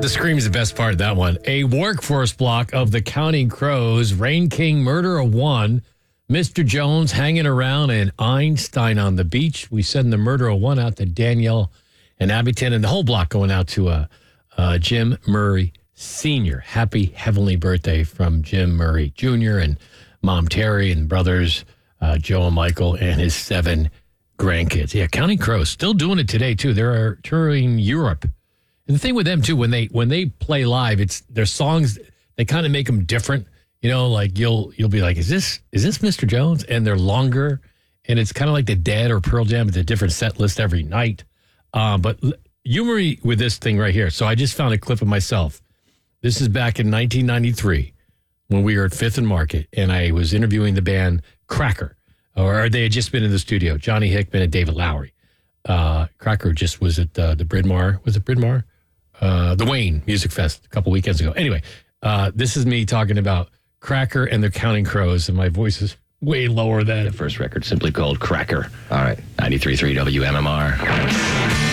The scream is the best part of that one. A workforce block of the Counting Crows, Rain King, Murder of One, Mr. Jones, Hanging Around, and Einstein on the Beach. We send the Murder of One out to Danielle and Abington, and the whole block going out to Jim Murray Sr. Happy heavenly birthday from Jim Murray Jr. and Mom Terry and brothers Joe and Michael and his 7 grandkids. Yeah, Counting Crows still doing it today too. They're touring Europe. And the thing with them too, when they play live, it's their songs. They kind of make them different. You know, like you'll be like, is this Mr. Jones? And they're longer, and it's kind of like the Dead or Pearl Jam. It's a different set list every night. But humor with this thing right here. So I just found a clip of myself. This is back in 1993 when we were at 5th and Market, and I was interviewing the band Cracker, or they had just been in the studio. Johnny Hickman and David Lowery. Cracker just was at the Bryn Mawr. Was it Bryn Mawr? The Wayne Music Fest a couple weekends ago. Anyway, this is me talking about Cracker and the Counting Crows, and my voice is way lower than the first record, simply called Cracker. All right. 93.3 WMMR.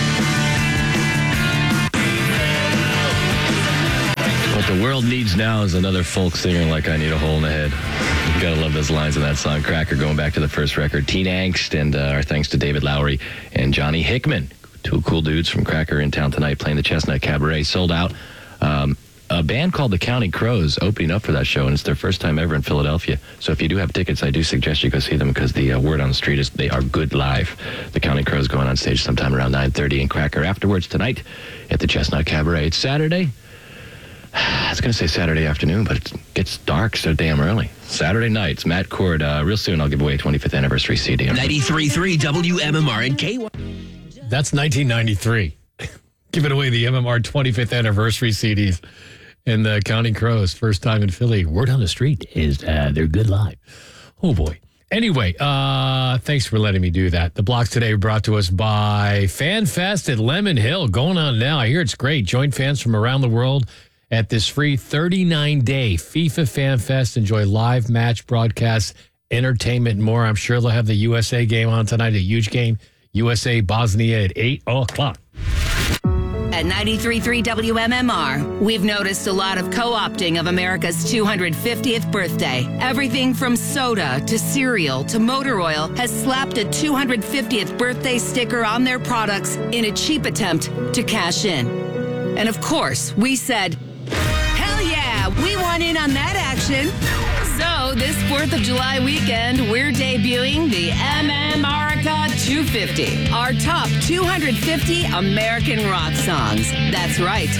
What the world needs now is another folk singer like I Need a Hole in the Head. You gotta love those lines in that song. Cracker, going back to the first record, Teen Angst, and our thanks to David Lowery and Johnny Hickman. 2 cool dudes from Cracker in town tonight playing the Chestnut Cabaret. Sold out. A band called the Counting Crows opening up for that show, and it's their first time ever in Philadelphia. So if you do have tickets, I do suggest you go see them because the word on the street is they are good live. The Counting Crows going on stage sometime around 9:30 and Cracker afterwards tonight at the Chestnut Cabaret. It's Saturday. I was going to say Saturday afternoon, but it gets dark so damn early. Saturday night. It's Matt Cord. Real soon I'll give away a 25th anniversary CD. 93.3 WMMR and K1. That's 1993. Giving away the MMR 25th anniversary CDs and the Counting Crows. First time in Philly. Word on the street is they're good live. Oh, boy. Anyway, thanks for letting me do that. The blocks today were brought to us by Fan Fest at Lemon Hill. Going on now. I hear it's great. Join fans from around the world at this free 39-day FIFA Fan Fest. Enjoy live match broadcasts, entertainment, and more. I'm sure they'll have the USA game on tonight, a huge game. USA Bosnia at 8 o'clock. At 93.3 WMMR, we've noticed a lot of co-opting of America's 250th birthday. Everything from soda to cereal to motor oil has slapped a 250th birthday sticker on their products in a cheap attempt to cash in. And of course, we said, hell yeah, we want in on that action. So this 4th of July weekend, we're debuting the MMRica 250, our top 250 American rock songs. That's right.